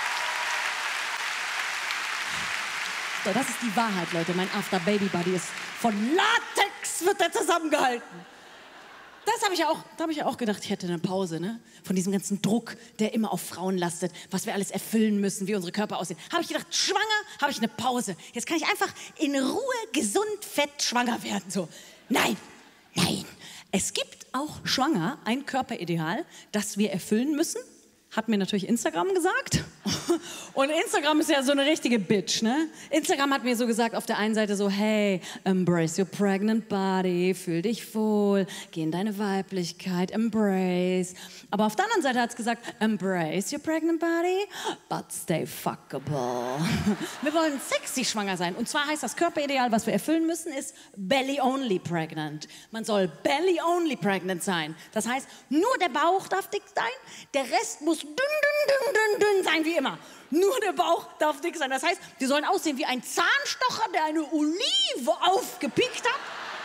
So, das ist die Wahrheit, Leute. Mein After Baby Body ist von Latex, wird der zusammengehalten. Da habe ich ja auch gedacht, ich hätte eine Pause, ne? Von diesem ganzen Druck, der immer auf Frauen lastet, was wir alles erfüllen müssen, wie unsere Körper aussehen. Habe ich gedacht, schwanger, habe ich eine Pause. Jetzt kann ich einfach in Ruhe, gesund, fett schwanger werden. So, nein. Es gibt auch schwanger ein Körperideal, das wir erfüllen müssen. Hat mir natürlich Instagram gesagt. Und Instagram ist ja so eine richtige Bitch, ne? Instagram hat mir so gesagt, auf der einen Seite so, hey, embrace your pregnant body, fühl dich wohl, geh in deine Weiblichkeit, embrace. Aber auf der anderen Seite hat es gesagt, embrace your pregnant body, but stay fuckable. Wir wollen sexy schwanger sein. Und zwar heißt das Körperideal, was wir erfüllen müssen, ist belly-only pregnant. Man soll belly-only pregnant sein. Das heißt, nur der Bauch darf dick sein, der Rest muss dünn sein wie immer. Nur der Bauch darf dick sein. Das heißt, die sollen aussehen wie ein Zahnstocher, der eine Olive aufgepickt hat.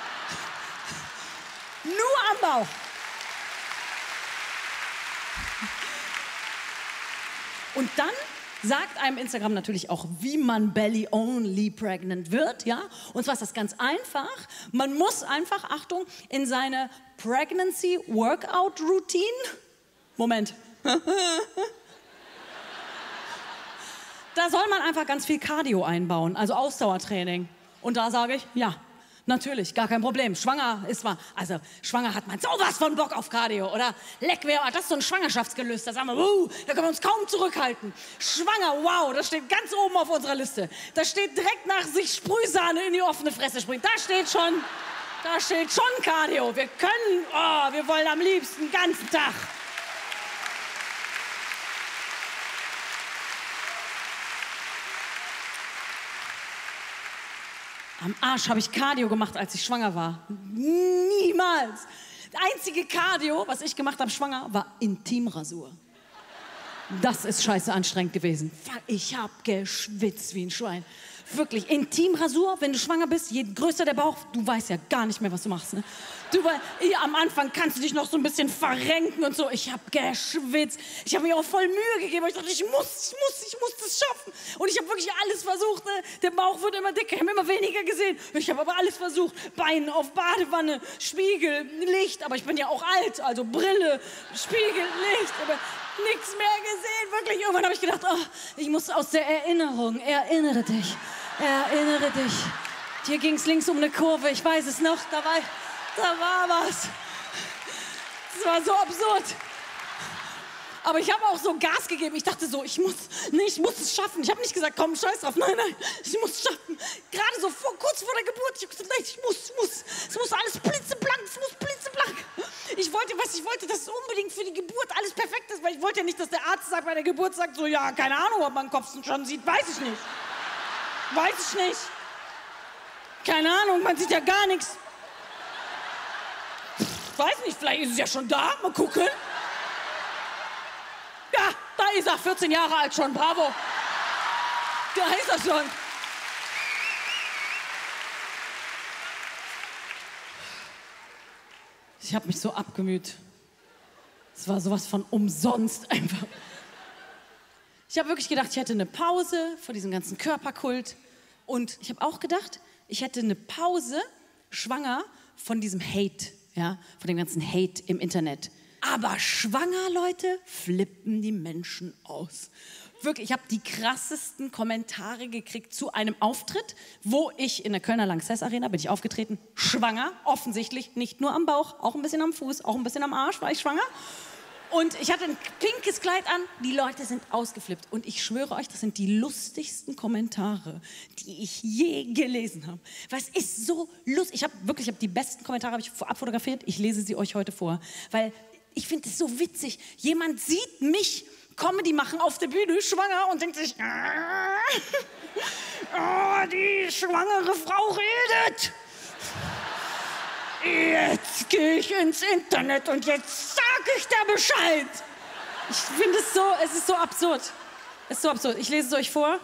Nur am Bauch. Und dann sagt einem Instagram natürlich auch, wie man belly-only pregnant wird, ja? Und zwar ist das ganz einfach. Man muss einfach, Achtung, in seine Pregnancy Workout Routine. Moment. Da soll man einfach ganz viel Cardio einbauen, also Ausdauertraining. Und da sage ich, ja, natürlich, gar kein Problem. Schwanger hat man sowas von Bock auf Cardio, oder? Leck, das ist so ein Schwangerschaftsgelüst, da sagen wir, da können wir uns kaum zurückhalten. Schwanger, wow, das steht ganz oben auf unserer Liste. Da steht direkt nach sich Sprühsahne in die offene Fresse springen. Da steht schon Cardio. Wir wollen am liebsten den ganzen Tag. Am Arsch habe ich Cardio gemacht, als ich schwanger war. Niemals. Das einzige Cardio, was ich gemacht habe, schwanger, war Intimrasur. Das ist scheiße anstrengend gewesen. Ich habe geschwitzt wie ein Schwein. Wirklich, Intimrasur, wenn du schwanger bist, je größer der Bauch, du weißt ja gar nicht mehr, was du machst. Ne? Am Anfang kannst du dich noch so ein bisschen verrenken und so. Ich habe geschwitzt. Ich habe mir auch voll Mühe gegeben. Ich dachte, ich muss das schaffen. Und ich habe wirklich alles versucht. Ne? Der Bauch wird immer dicker, ich habe immer weniger gesehen. Ich habe aber alles versucht. Bein auf Badewanne, Spiegel, Licht. Aber ich bin ja auch alt, also Brille, Spiegel, Licht. Aber nichts mehr gesehen. Wirklich, irgendwann habe ich gedacht, ich muss aus der Erinnerung. Erinnere dich. Hier ging es links um eine Kurve, ich weiß es noch, da war was. Das war so absurd. Aber ich habe auch so Gas gegeben. Ich dachte so, ich muss es schaffen. Ich habe nicht gesagt, komm, scheiß drauf. Nein, ich muss es schaffen. Gerade so kurz vor der Geburt. Ich habe gesagt, nein, es muss alles blitzeblank, Ich wollte, dass es unbedingt für die Geburt alles perfekt ist, weil ich wollte ja nicht, dass der Arzt sagt, bei der Geburt sagt so, ja, keine Ahnung, ob man den Kopf schon sieht, weiß ich nicht. Keine Ahnung, man sieht ja gar nichts. Weiß nicht, vielleicht ist es ja schon da. Mal gucken. Ja, da ist er, 14 Jahre alt schon, bravo. Da ist er schon. Ich habe mich so abgemüht. Es war sowas von umsonst einfach. Ich habe wirklich gedacht, ich hätte eine Pause vor diesem ganzen Körperkult. Und ich habe auch gedacht, ich hätte eine Pause, schwanger, von diesem Hate, ja, von dem ganzen Hate im Internet. Aber schwanger, Leute, flippen die Menschen aus. Wirklich, ich habe die krassesten Kommentare gekriegt zu einem Auftritt, wo ich in der Kölner Lanxess Arena bin ich aufgetreten, schwanger, offensichtlich, nicht nur am Bauch, auch ein bisschen am Fuß, auch ein bisschen am Arsch war ich schwanger. Und ich hatte ein pinkes Kleid an, die Leute sind ausgeflippt. Und ich schwöre euch, das sind die lustigsten Kommentare, die ich je gelesen habe. Weil es ist so lustig. Ich habe die besten Kommentare vorab fotografiert. Ich lese sie euch heute vor. Weil ich finde es so witzig. Jemand sieht mich Comedy machen auf der Bühne, schwanger, und denkt sich, oh, die schwangere Frau redet. Jetzt gehe ich ins Internet und jetzt sage ich dir Bescheid. Ich finde es so, es ist so absurd. Es ist so absurd. Ich lese es euch vor.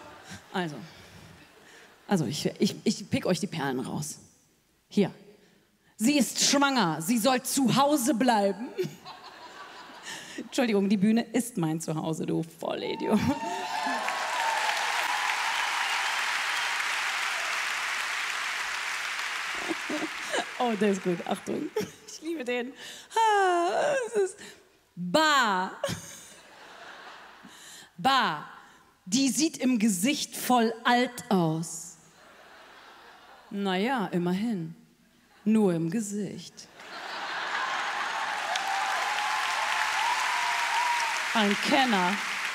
Also ich pick euch die Perlen raus. Hier. Sie ist schwanger. Sie soll zu Hause bleiben. Entschuldigung, die Bühne ist mein Zuhause, du Vollidiot. Oh, der ist gut. Achtung. Ich liebe den. Es ist Bar. Bar. Die sieht im Gesicht voll alt aus. Naja, immerhin. Nur im Gesicht. Ein Kenner.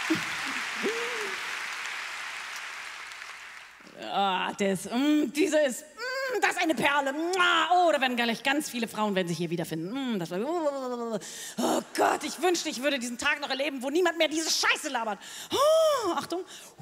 Diese ist, das ist eine Perle. Oh, da werden gleich ganz viele Frauen werden sich hier wiederfinden. Oh Gott, ich wünschte, ich würde diesen Tag noch erleben, wo niemand mehr diese Scheiße labert. Oh, Achtung.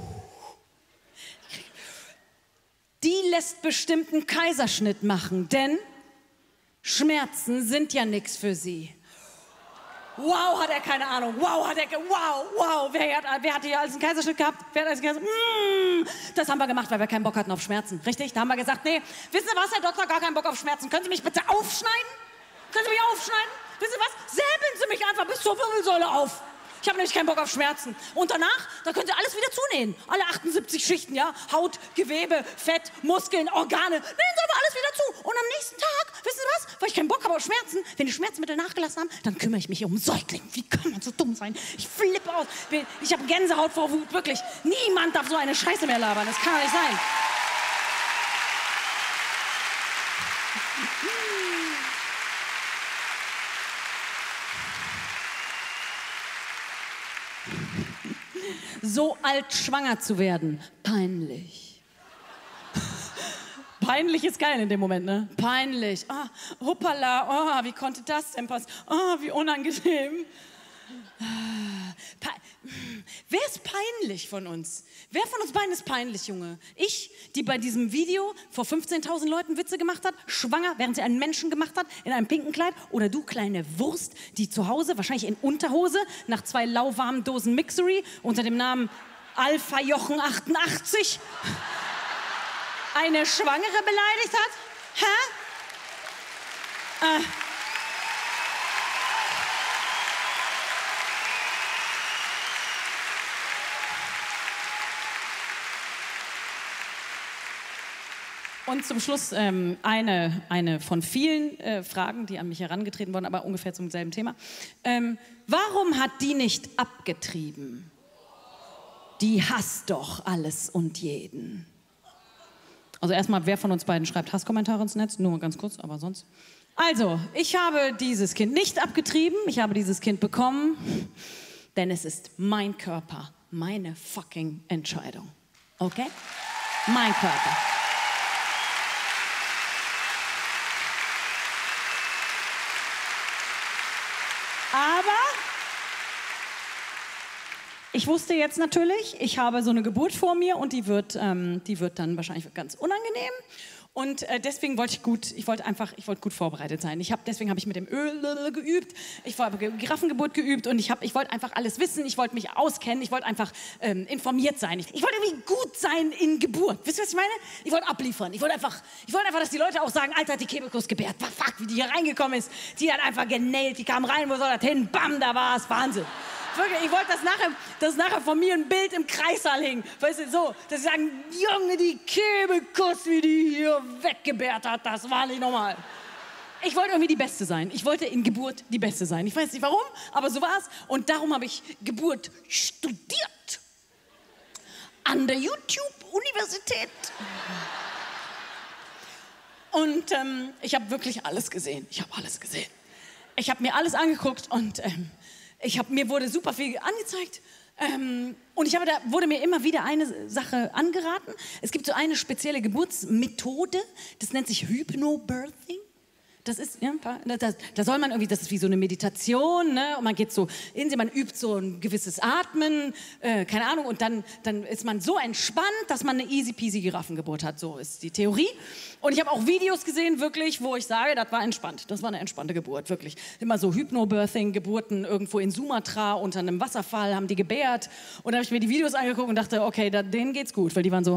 Die lässt bestimmt einen Kaiserschnitt machen, denn Schmerzen sind ja nichts für sie. Wow, hat er keine Ahnung. Wow. Wer hat hier alles einen Kaiserschnitt gehabt? Wer hat alles einen Kaiserschnitt? Das haben wir gemacht, weil wir keinen Bock hatten auf Schmerzen. Richtig? Da haben wir gesagt, nee, wissen Sie was, Herr Doktor, gar keinen Bock auf Schmerzen. Können Sie mich bitte aufschneiden? Können Sie mich aufschneiden? Wissen Sie was? Säbeln Sie mich einfach bis zur Wirbelsäule auf. Ich habe nämlich keinen Bock auf Schmerzen. Und danach, da können Sie alles wieder zunähen. Alle 78 Schichten, ja? Haut, Gewebe, Fett, Muskeln, Organe. Nähen Sie aber alles wieder zu. Und am nächsten Tag, wissen Sie was? Weil ich keinen Bock habe auf Schmerzen, wenn die Schmerzmittel nachgelassen haben, dann kümmere ich mich um Säugling. Wie kann man so dumm sein? Ich flippe aus. Ich habe Gänsehaut vor Wut, wirklich. Niemand darf so eine Scheiße mehr labern. Das kann doch nicht sein. So alt schwanger zu werden, peinlich. Peinlich ist geil in dem Moment, ne? Peinlich. Ah, hoppala, oh, wie konnte das denn passieren? Oh, wie unangenehm. Wer ist peinlich von uns? Wer von uns beiden ist peinlich, Junge? Ich, die bei diesem Video vor 15.000 Leuten Witze gemacht hat, schwanger, während sie einen Menschen gemacht hat, in einem pinken Kleid? Oder du, kleine Wurst, die zu Hause, wahrscheinlich in Unterhose, nach 2 lauwarmen Dosen Mixery unter dem Namen Alpha Jochen 88 eine Schwangere beleidigt hat? Hä? Und zum Schluss eine von vielen Fragen, die an mich herangetreten wurden, aber ungefähr zum selben Thema. Warum hat die nicht abgetrieben? Die hasst doch alles und jeden. Also erstmal, wer von uns beiden schreibt Hasskommentare ins Netz? Nur mal ganz kurz, aber sonst. Also, ich habe dieses Kind nicht abgetrieben, ich habe dieses Kind bekommen, denn es ist mein Körper, meine fucking Entscheidung. Okay? Mein Körper. Aber ich wusste jetzt natürlich, ich habe so eine Geburt vor mir und die wird dann wahrscheinlich ganz unangenehm. Und deswegen wollte ich wollte gut vorbereitet sein. Deswegen habe ich mit dem Öl geübt, ich habe Giraffengeburt geübt und ich wollte einfach alles wissen, ich wollte mich auskennen, ich wollte einfach informiert sein. Ich wollte irgendwie gut sein in Geburt. Wisst ihr, was ich meine? Ich wollte abliefern. Ich wollte einfach, dass die Leute auch sagen, Alter, hat die Kebekus gebärt. Fuck, wie die hier reingekommen ist. Die hat einfach genailt, die kam rein, wo soll das hin? Bam, da war es. Wahnsinn. Wirklich, ich wollte, dass nachher von mir ein Bild im Kreissaal hing. Weißt du, so, dass sie sagen, Junge, die Kebekus, wie die hier weggebärt hat, das war nicht normal. Ich wollte irgendwie die Beste sein. Ich wollte in Geburt die Beste sein. Ich weiß nicht warum, aber so war es. Und darum habe ich Geburt studiert. An der YouTube-Universität. Und ich habe wirklich alles gesehen. Ich habe mir alles angeguckt und mir wurde super viel angezeigt und da wurde mir immer wieder eine Sache angeraten. Es gibt so eine spezielle Geburtsmethode, das nennt sich Hypnobirthing. Das ist, ja, da soll man irgendwie, das ist wie so eine Meditation, ne? Und man geht so in sie, man übt so ein gewisses Atmen, keine Ahnung, und dann ist man so entspannt, dass man eine easy peasy Giraffengeburt hat, so ist die Theorie. Und ich habe auch Videos gesehen, wirklich, wo ich sage, das war entspannt, das war eine entspannte Geburt, wirklich. Immer so Hypnobirthing-Geburten irgendwo in Sumatra unter einem Wasserfall, haben die gebärt, und da habe ich mir die Videos angeguckt und dachte, okay, denen geht's gut, weil die waren so...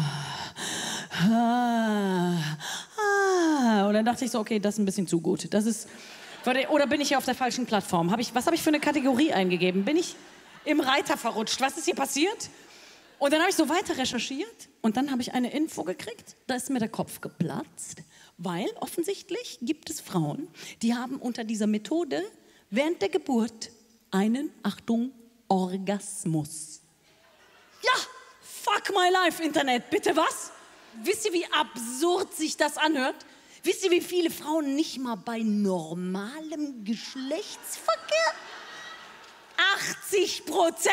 Und dann dachte ich so, okay, das ist ein bisschen zu gut. Das ist, oder bin ich hier auf der falschen Plattform? Was habe ich für eine Kategorie eingegeben? Bin ich im Reiter verrutscht? Was ist hier passiert? Und dann habe ich so weiter recherchiert und dann habe ich eine Info gekriegt. Da ist mir der Kopf geplatzt, weil offensichtlich gibt es Frauen, die haben unter dieser Methode während der Geburt einen, Achtung, Orgasmus. Ja, fuck my life, Internet, bitte was? Wisst ihr, wie absurd sich das anhört? Wisst ihr, wie viele Frauen nicht mal bei normalem Geschlechtsverkehr? 80%!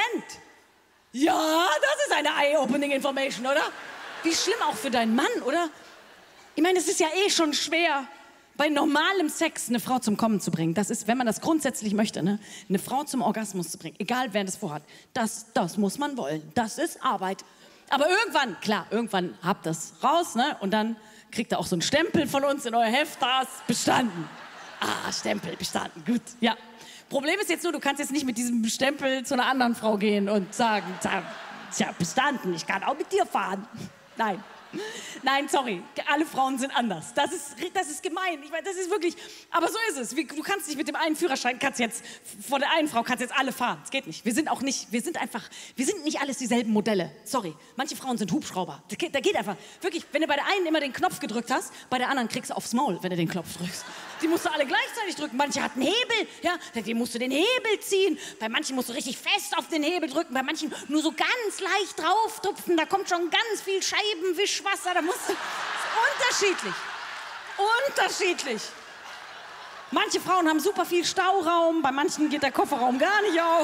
Ja, das ist eine eye-opening information, oder? Wie schlimm auch für deinen Mann, oder? Ich meine, es ist ja eh schon schwer, bei normalem Sex eine Frau zum Kommen zu bringen. Das ist, wenn man das grundsätzlich möchte, ne? Eine Frau zum Orgasmus zu bringen, egal wer das vorhat. Das muss man wollen. Das ist Arbeit. Aber irgendwann habt das raus, ne? Und dann kriegt ihr auch so einen Stempel von uns in euer Heft, das bestanden. Ah, Stempel, bestanden, gut, ja. Problem ist jetzt nur, du kannst jetzt nicht mit diesem Stempel zu einer anderen Frau gehen und sagen, tja, bestanden, ich kann auch mit dir fahren. Nein, sorry, alle Frauen sind anders. Das ist gemein. Ich meine, das ist wirklich, aber so ist es. Du kannst nicht mit dem einen Führerschein, von der einen Frau kannst jetzt alle fahren. Das geht nicht. Wir sind nicht alles dieselben Modelle. Sorry, manche Frauen sind Hubschrauber. Da geht einfach. Wirklich, wenn du bei der einen immer den Knopf gedrückt hast, bei der anderen kriegst du aufs Maul, wenn du den Knopf drückst. Die musst du alle gleichzeitig drücken. Manche hatten Hebel, ja, die musst du den Hebel ziehen. Bei manchen musst du richtig fest auf den Hebel drücken. Bei manchen nur so ganz leicht draufdrücken. Da kommt schon ganz viel Scheibenwischwasser. Da musst du... Das ist unterschiedlich. Manche Frauen haben super viel Stauraum. Bei manchen geht der Kofferraum gar nicht auf.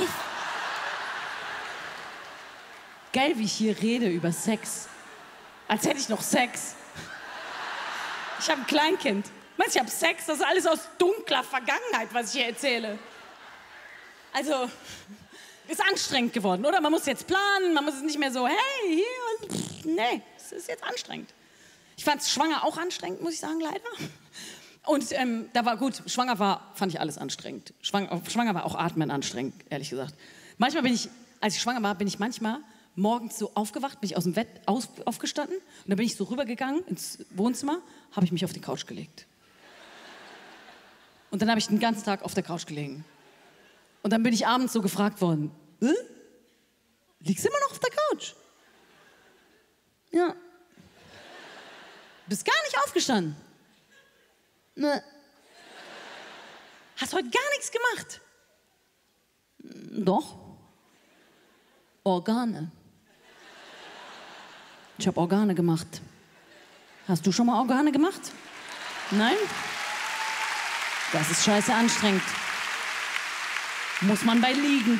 Geil, wie ich hier rede über Sex. Als hätte ich noch Sex. Ich habe ein Kleinkind. Meinst du, ich habe Sex? Das ist alles aus dunkler Vergangenheit, was ich hier erzähle. Also, ist anstrengend geworden, oder? Man muss jetzt planen, man muss es nicht mehr so, hey, hier und... Nee, es ist jetzt anstrengend. Ich fand es schwanger auch anstrengend, muss ich sagen, leider. Und fand ich alles anstrengend. Schwanger war auch Atmen anstrengend, ehrlich gesagt. Als ich schwanger war, bin ich manchmal morgens so aufgewacht, bin ich aus dem Bett aufgestanden und dann bin ich so rübergegangen ins Wohnzimmer, habe ich mich auf die Couch gelegt. Und dann habe ich den ganzen Tag auf der Couch gelegen. Und dann bin ich abends so gefragt worden, liegst du immer noch auf der Couch? Ja. Bist gar nicht aufgestanden? Ne. Hast heute gar nichts gemacht? Doch. Organe. Ich habe Organe gemacht. Hast du schon mal Organe gemacht? Nein? Das ist scheiße anstrengend. Muss man bei liegen.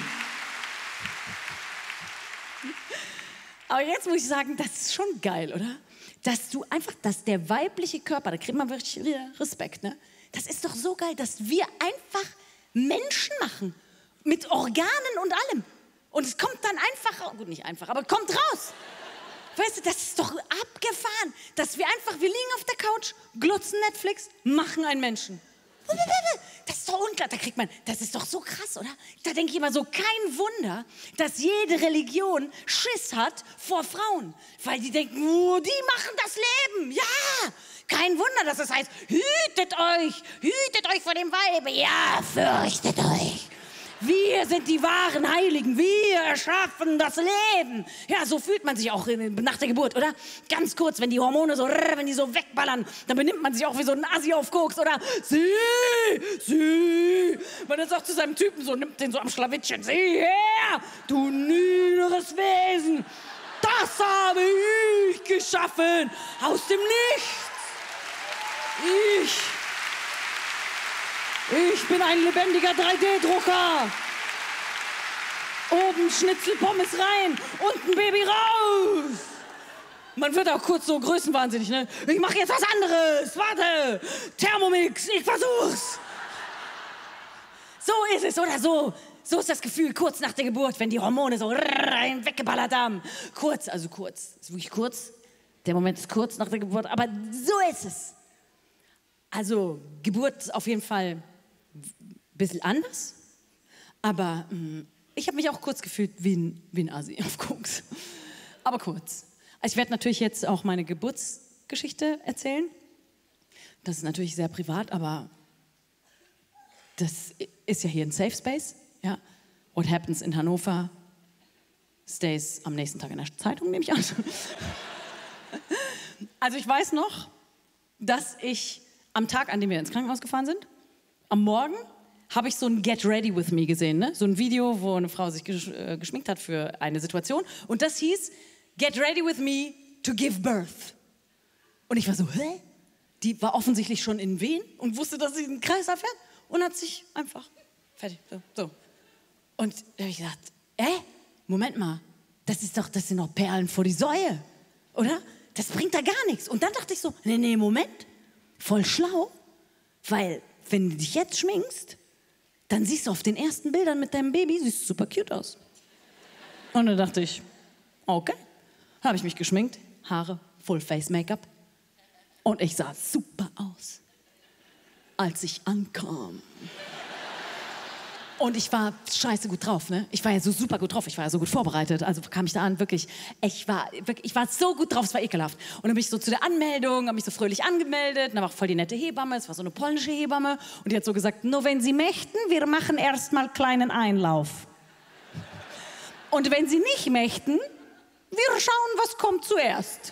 Aber jetzt muss ich sagen, das ist schon geil, oder? Dass der weibliche Körper, da kriegt man wirklich Respekt, ne? Das ist doch so geil, dass wir einfach Menschen machen. Mit Organen und allem. Und es kommt dann einfach, gut, nicht einfach, aber kommt raus. Weißt du, das ist doch abgefahren. Dass wir liegen auf der Couch, glutzen Netflix, machen einen Menschen. Das ist doch unklar, das ist doch so krass, oder? Da denke ich immer so, kein Wunder, dass jede Religion Schiss hat vor Frauen. Weil die denken, oh, die machen das Leben, ja. Kein Wunder, dass es heißt, hütet euch vor dem Weibe, ja, fürchtet euch. Wir sind die wahren Heiligen, wir erschaffen das Leben. Ja, so fühlt man sich auch nach der Geburt, oder? Ganz kurz, wenn die Hormone wenn die so wegballern, dann benimmt man sich auch wie so ein Assi auf Koks, oder? Sieh. Man ist auch zu seinem Typen so, nimmt den so am Schlawittchen. Sieh her, du niederes Wesen. Das habe ich geschaffen, aus dem Nichts. Ich bin ein lebendiger 3D-Drucker. Oben Schnitzel, Pommes rein, unten Baby raus. Man wird auch kurz so größenwahnsinnig, ne? Ich mache jetzt was anderes, warte, Thermomix, ich versuch's. So ist es, oder so. So ist das Gefühl kurz nach der Geburt, wenn die Hormone so weggeballert haben. Kurz, ist wirklich kurz. Der Moment ist kurz nach der Geburt, aber so ist es. Also Geburt ist auf jeden Fall ein bisschen anders, aber ich habe mich auch kurz gefühlt wie ein Asi auf Koks. Aber kurz. Also ich werde natürlich jetzt auch meine Geburtsgeschichte erzählen. Das ist natürlich sehr privat, aber das ist ja hier ein Safe Space. Ja? What happens in Hannover stays am nächsten Tag in der Zeitung, nehme ich an. Also ich weiß noch, dass ich am Tag, an dem wir ins Krankenhaus gefahren sind, am Morgen habe ich so ein Get Ready With Me gesehen. Ne? So ein Video, wo eine Frau sich geschminkt hat für eine Situation. Und das hieß, Get Ready With Me to Give Birth. Und ich war so, hä? Die war offensichtlich schon in Wehen und wusste, dass sie einen Kreis erfährt und hat sich einfach fertig. So. Und da habe ich gedacht, Moment mal, das sind doch Perlen vor die Säue, oder? Das bringt da gar nichts. Und dann dachte ich so, nee, Moment, voll schlau, weil wenn du dich jetzt schminkst, dann siehst du auf den ersten Bildern mit deinem Baby, siehst du super cute aus. Und dann dachte ich, okay, habe ich mich geschminkt, Haare, Full Face Make-up und ich sah super aus, als ich ankam. Und ich war scheiße gut drauf, ne? Ich war ja so super gut drauf, ich war ja so gut vorbereitet. Also kam ich da an, wirklich, ich war so gut drauf, es war ekelhaft. Und dann bin ich so zu der Anmeldung, habe mich so fröhlich angemeldet, und da war auch voll die nette Hebamme, es war so eine polnische Hebamme. Und die hat so gesagt, nur wenn Sie möchten, wir machen erstmal kleinen Einlauf. Und wenn Sie nicht möchten, wir schauen, was kommt zuerst.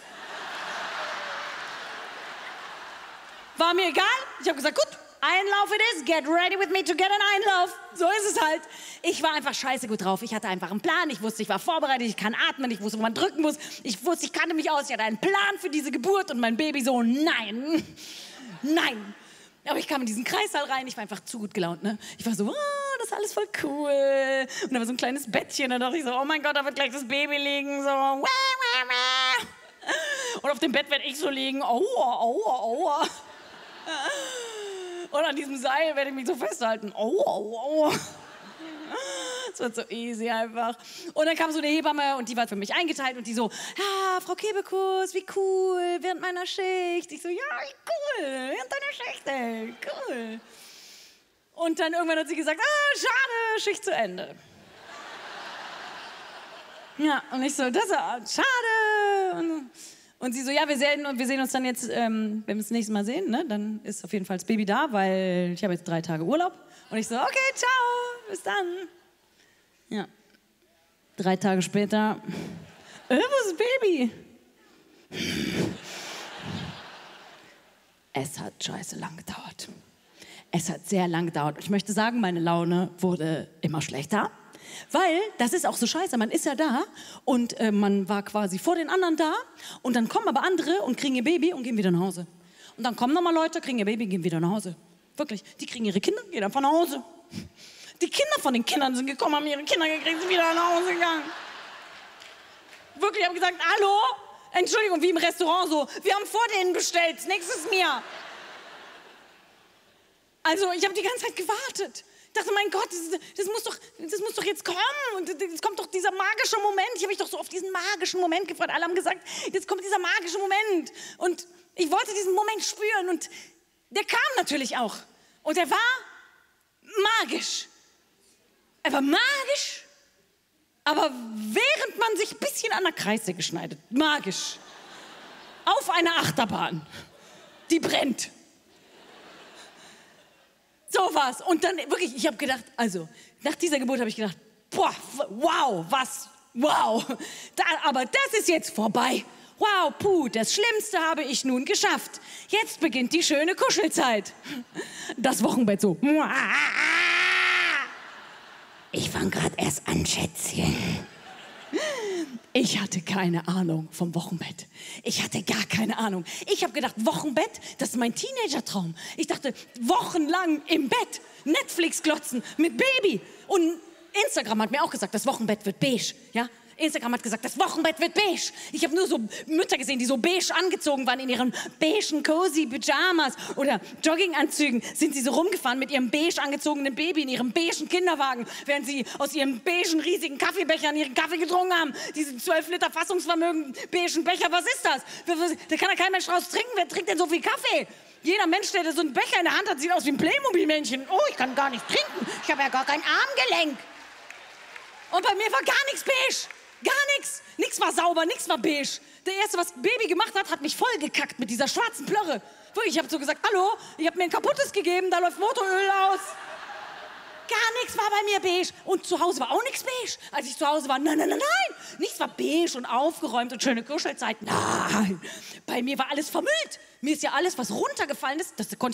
War mir egal, ich habe gesagt, gut. Einlauf it is, get ready with me to get an Einlauf. So ist es halt. Ich war einfach scheiße gut drauf. Ich hatte einfach einen Plan. Ich wusste, ich war vorbereitet. Ich kann atmen. Ich wusste, wo man drücken muss. Ich wusste, ich kannte mich aus. Ich hatte einen Plan für diese Geburt. Und mein Baby so, nein. Aber ich kam in diesen Kreissaal rein. Ich war einfach zu gut gelaunt. Ne? Ich war so, das ist alles voll cool. Und da war so ein kleines Bettchen. Da dachte ich so, oh mein Gott, da wird gleich das Baby liegen. So, wah, wah, wah. Und auf dem Bett werde ich so liegen. Aua. Und an diesem Seil werde ich mich so festhalten. Aua. Es wird so easy einfach. Und dann kam so eine Hebamme und die war für mich eingeteilt und die so, Frau Kebekus, wie cool, während meiner Schicht. Ich so, ja, cool, während deiner Schicht, ey, cool. Und dann irgendwann hat sie gesagt, schade, Schicht zu Ende. Ja, und ich so, das ist schade. Und sie so, ja, wir sehen uns dann jetzt, wenn wir uns das nächste Mal sehen, ne, dann ist auf jeden Fall das Baby da, weil ich habe jetzt 3 Tage Urlaub. Und ich so, okay, ciao, bis dann. Ja, 3 Tage später, wo ist das Baby? Es hat scheiße lang gedauert. Es hat sehr lang gedauert. Ich möchte sagen, meine Laune wurde immer schlechter. Weil, das ist auch so scheiße, man ist ja da und man war quasi vor den anderen da und dann kommen aber andere und kriegen ihr Baby und gehen wieder nach Hause. Und dann kommen nochmal Leute, kriegen ihr Baby, gehen wieder nach Hause. Wirklich, die kriegen ihre Kinder, gehen einfach nach Hause. Die Kinder von den Kindern sind gekommen, haben ihre Kinder gekriegt, sind wieder nach Hause gegangen. Wirklich, ich habe gesagt, hallo, Entschuldigung, wie im Restaurant so, wir haben vor denen bestellt, nächstes mir. Also, ich habe die ganze Zeit gewartet. Ich dachte, mein Gott, das muss doch jetzt kommen. Und jetzt kommt doch dieser magische Moment. Ich habe mich doch so auf diesen magischen Moment gefreut. Alle haben gesagt, jetzt kommt dieser magische Moment. Und ich wollte diesen Moment spüren. Und der kam natürlich auch. Und er war magisch. Er war magisch, aber während man sich ein bisschen an der Kreissäge schneidet. Magisch. Auf einer Achterbahn. Die brennt. So war's. Und dann wirklich, ich habe gedacht, also nach dieser Geburt habe ich gedacht, boah, wow, wow. Aber das ist jetzt vorbei. Wow, puh, das Schlimmste habe ich nun geschafft. Jetzt beginnt die schöne Kuschelzeit. Das Wochenbett so. Ich fange gerade erst an, Schätzchen. Ich hatte keine Ahnung vom Wochenbett. Ich hatte gar keine Ahnung. Ich habe gedacht, Wochenbett, das ist mein Teenager-Traum. Ich dachte, wochenlang im Bett, Netflix glotzen mit Baby. Und Instagram hat mir auch gesagt, das Wochenbett wird beige. Ja? Instagram hat gesagt, das Wochenbett wird beige. Ich habe nur so Mütter gesehen, die so beige angezogen waren in ihren beigen cozy Pyjamas oder Jogginganzügen. Sind sie so rumgefahren mit ihrem beige angezogenen Baby in ihrem beigen Kinderwagen, während sie aus ihrem beigen riesigen Kaffeebechern ihren Kaffee getrunken haben. Diese 12 Liter Fassungsvermögen beigen Becher, was ist das? Da kann ja kein Mensch draus trinken. Wer trinkt denn so viel Kaffee? Jeder Mensch, der so einen Becher in der Hand hat, sieht aus wie ein Playmobil-Männchen. Oh, ich kann gar nicht trinken. Ich habe ja gar kein Armgelenk. Und bei mir war gar nichts beige. Gar nichts. Nichts war sauber, nichts war beige. Der Erste, was Baby gemacht hat, hat mich vollgekackt mit dieser schwarzen Plörre. Ich habe so gesagt, hallo, ich habe mir ein kaputtes gegeben, da läuft Motoröl aus. Gar nichts war bei mir beige. Und zu Hause war auch nichts beige. Als ich zu Hause war, nein. Nichts war beige und aufgeräumt und schöne Kuschelzeit. Nein, bei mir war alles vermüllt. Mir ist ja alles, was runtergefallen ist, das konnte